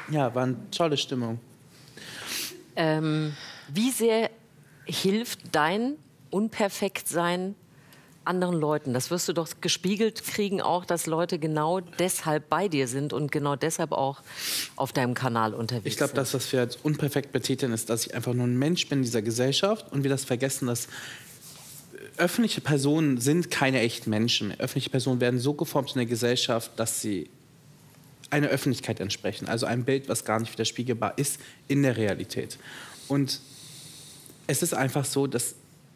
Ja, war eine tolle Stimmung. Wie sehr hilft dein Unperfektsein anderen Leuten? Das wirst du doch gespiegelt kriegen auch, dass Leute genau deshalb bei dir sind und genau deshalb auch auf deinem Kanal unterwegs sind. Ich glaube, das, was wir als unperfekt betiteln, ist, dass ich einfach nur ein Mensch bin in dieser Gesellschaft und wir das vergessen, dass öffentliche Personen sind keine echten Menschen mehr. Öffentliche Personen werden so geformt in der Gesellschaft, dass sie einer Öffentlichkeit entsprechen. Also ein Bild, was gar nicht widerspiegelbar ist in der Realität. Und es ist einfach so, dass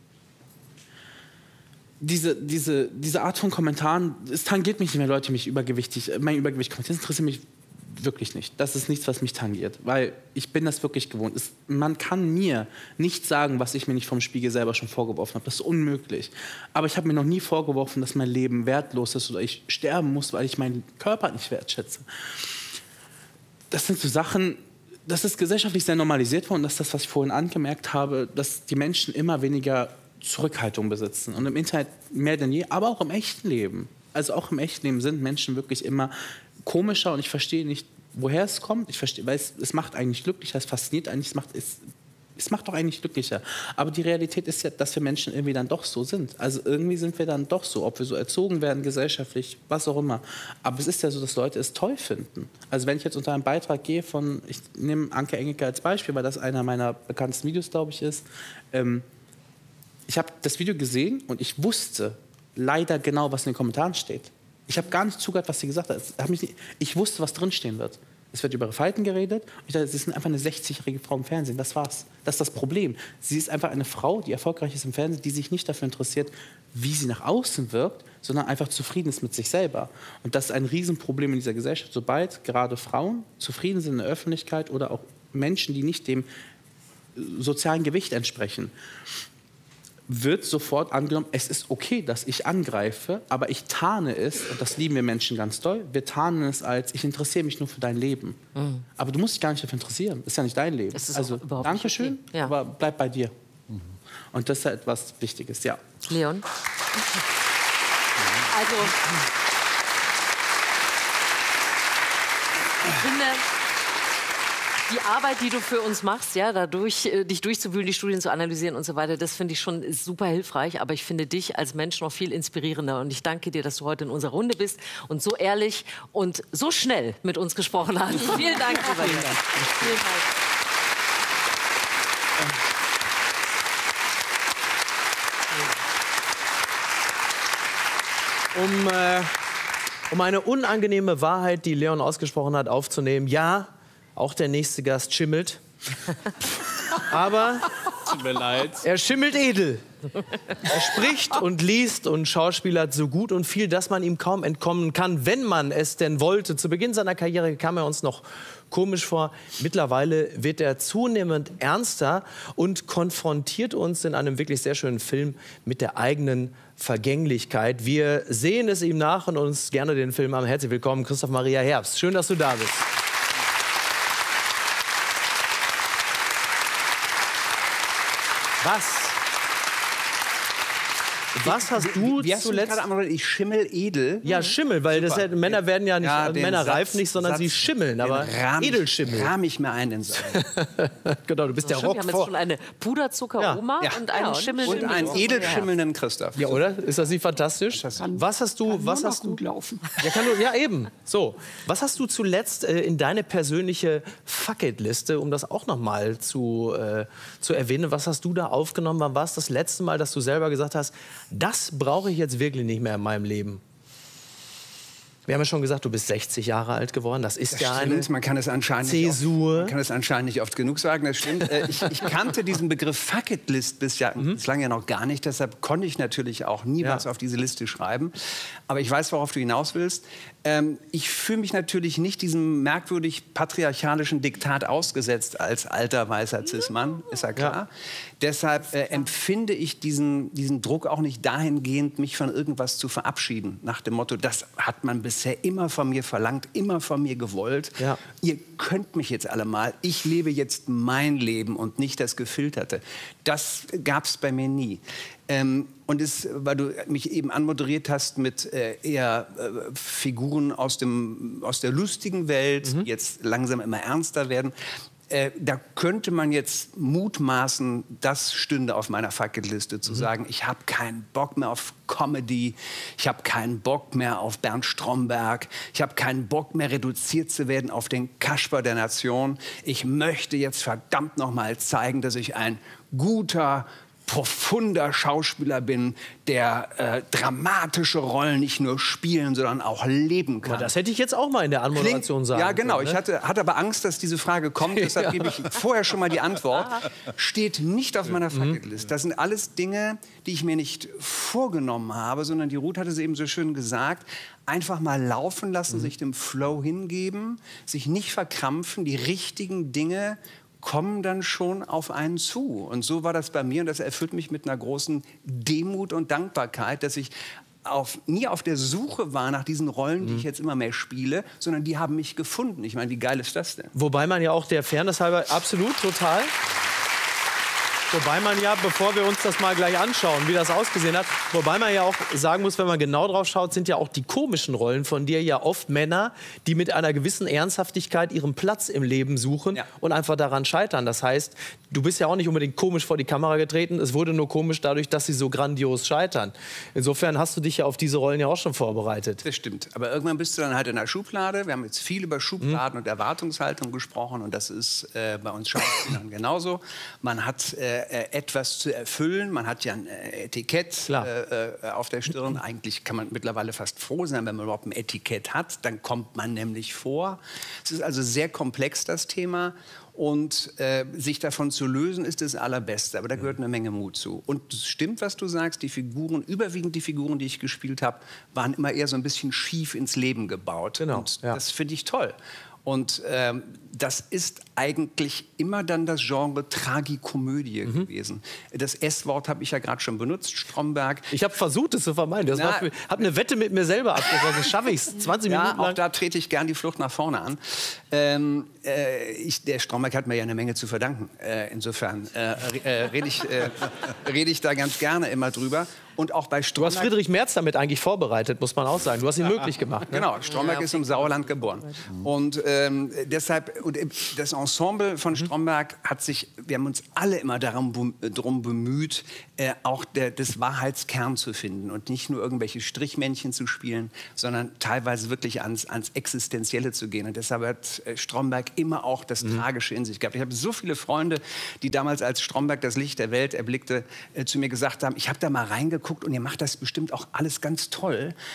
diese Art von Kommentaren, es tangiert mich nicht mehr, Leute, mein Übergewicht kommentieren, das interessiert mich wirklich nicht. Das ist nichts, was mich tangiert, weil ich bin das wirklich gewohnt. Man kann mir nicht sagen, was ich mir nicht vom Spiegel selber schon vorgeworfen habe. Das ist unmöglich. Aber ich habe mir noch nie vorgeworfen, dass mein Leben wertlos ist oder ich sterben muss, weil ich meinen Körper nicht wertschätze. Das sind so Sachen, das ist gesellschaftlich sehr normalisiert worden. Das ist das, was ich vorhin angemerkt habe, dass die Menschen immer weniger Zurückhaltung besitzen. Und im Internet mehr denn je, aber auch im echten Leben. Also auch im echten Leben sind Menschen wirklich immer komischer und ich verstehe nicht, woher es kommt. Ich verstehe, weil es macht eigentlich glücklicher, es fasziniert eigentlich, es macht doch eigentlich glücklicher. Aber die Realität ist ja, dass wir Menschen irgendwie dann doch so sind. Also irgendwie sind wir dann doch so, ob wir so erzogen werden, gesellschaftlich, was auch immer. Aber es ist ja so, dass Leute es toll finden. Also wenn ich jetzt unter einen Beitrag gehe ich nehme Anke Engelke als Beispiel, weil das einer meiner bekanntesten Videos, glaube ich, ist. Ich habe das Video gesehen und ich wusste leider genau, was in den Kommentaren steht. Ich habe gar nicht zugehört, was sie gesagt hat. Ich wusste, was drinstehen wird. Es wird über ihre Falten geredet. Und ich dachte, sie ist einfach eine 60-jährige Frau im Fernsehen. Das war's. Das ist das Problem. Sie ist einfach eine Frau, die erfolgreich ist im Fernsehen, die sich nicht dafür interessiert, wie sie nach außen wirkt, sondern einfach zufrieden ist mit sich selber. Und das ist ein Riesenproblem in dieser Gesellschaft. Sobald gerade Frauen zufrieden sind in der Öffentlichkeit oder auch Menschen, die nicht dem sozialen Gewicht entsprechen, wird sofort angenommen, es ist okay, dass ich angreife, aber ich tarne es, und das lieben wir Menschen ganz doll, wir tarnen es als, ich interessiere mich nur für dein Leben. Mhm. Aber du musst dich gar nicht dafür interessieren, das ist ja nicht dein Leben. Also Dankeschön, okay. Ja. Aber bleib bei dir. Mhm. Und das ist ja etwas Wichtiges, ja. Leon? Also, ich finde, die Arbeit, die du für uns machst, ja, dadurch dich durchzuwühlen, die Studien zu analysieren und so weiter, das finde ich schon super hilfreich. Aber ich finde dich als Mensch noch viel inspirierender. Und ich danke dir, dass du heute in unserer Runde bist und so ehrlich und so schnell mit uns gesprochen hast. Vielen Dank, lieber Leon. Vielen Dank. Um eine unangenehme Wahrheit, die Leon ausgesprochen hat, aufzunehmen, ja, auch der nächste Gast schimmelt. Aber tut mir leid. Er schimmelt edel. Er spricht und liest und schauspielert so gut und viel, dass man ihm kaum entkommen kann, wenn man es denn wollte. Zu Beginn seiner Karriere kam er uns noch komisch vor. Mittlerweile wird er zunehmend ernster und konfrontiert uns in einem wirklich sehr schönen Film mit der eigenen Vergänglichkeit. Wir sehen es ihm nach und uns gerne den Film an. Herzlich willkommen, Christoph Maria Herbst. Schön, dass du da bist. Was hast du zuletzt? Ich schimmel edel. Ja, Schimmel, weil das ja, Männer werden ja nicht, Männer reifen nicht, sondern sie schimmeln, aber Edelschimmel. Rahm ich mir ein, den Saal. Genau, du bist der Rock. Wir haben jetzt schon eine Puderzucker-Oma und einen Schimmel und einen edelschimmelnden Christoph. Ja, oder? Ist das nicht fantastisch? Was hast du? Gut laufen. Ja, eben. So, was hast du zuletzt in deine persönliche Fuck-it-Liste, um das auch noch mal zu erwähnen? Was hast du da aufgenommen? Wann war es das letzte Mal, dass du selber gesagt hast, das brauche ich jetzt wirklich nicht mehr in meinem Leben? Wir haben ja schon gesagt, du bist 60 Jahre alt geworden. Das ist ja eine man kann es anscheinend Zäsur. Man kann es anscheinend nicht oft genug sagen, das stimmt. Ich kannte diesen Begriff Fuck-it-List bislang ja noch gar nicht. Deshalb konnte ich natürlich auch nie was auf diese Liste schreiben. Aber ich weiß, worauf du hinaus willst. Ich fühle mich natürlich nicht diesem merkwürdig patriarchalischen Diktat ausgesetzt als alter weißer Cis-Mann, ist ja klar. Ja. Deshalb empfinde ich diesen Druck auch nicht dahingehend, mich von irgendwas zu verabschieden. Nach dem Motto, das hat man bis bisher immer von mir verlangt, immer von mir gewollt. Ja. Ihr könnt mich jetzt alle mal. Ich lebe jetzt mein Leben und nicht das gefilterte. Das gab es bei mir nie. Und weil du mich eben anmoderiert hast mit eher Figuren aus der lustigen Welt, die jetzt langsam immer ernster werden, da könnte man jetzt mutmaßen, das stünde auf meiner Fucketliste, zu sagen, ich habe keinen Bock mehr auf Comedy, ich habe keinen Bock mehr auf Bernd Stromberg, ich habe keinen Bock mehr reduziert zu werden auf den Kasper der Nation. Ich möchte jetzt verdammt noch mal zeigen, dass ich ein guter, profunder Schauspieler bin, der dramatische Rollen nicht nur spielen, sondern auch leben kann. Aber das hätte ich jetzt auch mal in der Anmoderation sagen Ja, genau. können, ne? Ich hatte aber Angst, dass diese Frage kommt. Deshalb gebe ich vorher schon mal die Antwort. Steht nicht auf meiner Fucketlist. Das sind alles Dinge, die ich mir nicht vorgenommen habe, sondern die Ruth hatte es eben so schön gesagt, einfach mal laufen lassen, sich dem Flow hingeben, sich nicht verkrampfen, die richtigen Dinge kommen dann schon auf einen zu. Und so war das bei mir und das erfüllt mich mit einer großen Demut und Dankbarkeit, dass ich nie auf der Suche war nach diesen Rollen, die ich jetzt immer mehr spiele, sondern die haben mich gefunden. Ich meine, wie geil ist das denn? Wobei man ja auch der Fairness halber, absolut, total. Wobei man ja, bevor wir uns das mal gleich anschauen, wie das ausgesehen hat, wobei man ja auch sagen muss, wenn man genau drauf schaut, sind ja auch die komischen Rollen von dir ja oft Männer, die mit einer gewissen Ernsthaftigkeit ihren Platz im Leben suchen und einfach daran scheitern. Das heißt, du bist ja auch nicht unbedingt komisch vor die Kamera getreten, es wurde nur komisch dadurch, dass sie so grandios scheitern. Insofern hast du dich ja auf diese Rollen ja auch schon vorbereitet. Das stimmt. Aber irgendwann bist du dann halt in der Schublade. Wir haben jetzt viel über Schubladen und Erwartungshaltung gesprochen und das ist bei uns Schauspielern genauso. Man hat etwas zu erfüllen. Man hat ja ein Etikett auf der Stirn. Eigentlich kann man mittlerweile fast froh sein, wenn man überhaupt ein Etikett hat. Dann kommt man nämlich vor. Es ist also sehr komplex, das Thema. Und sich davon zu lösen, ist das Allerbeste. Aber da gehört eine Menge Mut zu. Und es stimmt, was du sagst, die Figuren, überwiegend die Figuren, die ich gespielt habe, waren immer eher so ein bisschen schief ins Leben gebaut. Genau, und das finde ich toll. Und das ist eigentlich immer dann das Genre Tragikomödie gewesen. Das S-Wort habe ich ja gerade schon benutzt, Stromberg. Ich habe versucht, es zu vermeiden. Ich habe eine Wette mit mir selber abgeschlossen. Schaffe ich es 20 Minuten lang? Auch da trete ich gern die Flucht nach vorne an. Der Stromberg hat mir ja eine Menge zu verdanken. Insofern rede ich da ganz gerne immer drüber. Und auch bei Stromberg. Du hast Friedrich Merz damit eigentlich vorberbeiert, muss man auch sagen. Du hast ihn möglich gemacht. Ne? Genau, Stromberg ist im Sauerland geboren. Und deshalb, und das Ensemble von Stromberg wir haben uns alle immer darum bemüht, auch des Wahrheitskern zu finden und nicht nur irgendwelche Strichmännchen zu spielen, sondern teilweise wirklich ans Existenzielle zu gehen. Und deshalb hat Stromberg immer auch das Tragische in sich gehabt. Ich habe so viele Freunde, die damals, als Stromberg das Licht der Welt erblickte, zu mir gesagt haben, ich habe da mal reingeguckt und ihr macht das bestimmt auch alles ganz toll,